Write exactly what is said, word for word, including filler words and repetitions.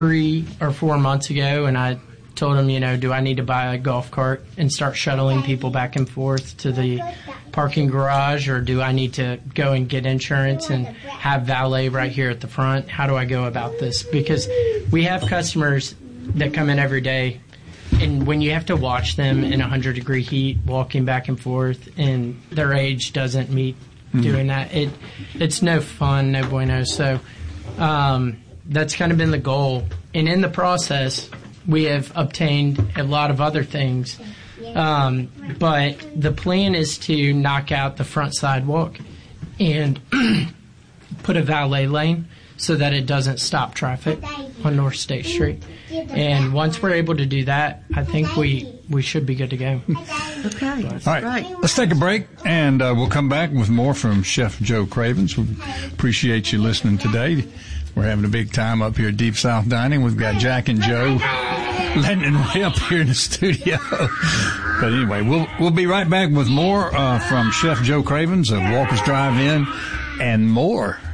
three or four months ago, and I told him, you know, do I need to buy a golf cart and start shuttling people back and forth to the parking garage, or do I need to go and get insurance and have valet right here at the front? How do I go about this? Because we have customers that come in every day, and when you have to watch them in one hundred degree heat walking back and forth, and their age doesn't meet mm-hmm. doing that, it it's no fun, no bueno. So um, that's kind of been the goal. And in the process, we have obtained a lot of other things. Um, but the plan is to knock out the front sidewalk and put a valet lane so that it doesn't stop traffic on North State Street. And once we're able to do that, I think we, we should be good to go. Okay. All right. right. Let's take a break, and uh, we'll come back with more from Chef Joe Cravens. We appreciate you listening today. We're having a big time up here at Deep South Dining. We've got Jack and Joe landing way up here in the studio. But anyway, we'll we'll be right back with more uh, from Chef Joe Cravens of Walker's Drive-In and more.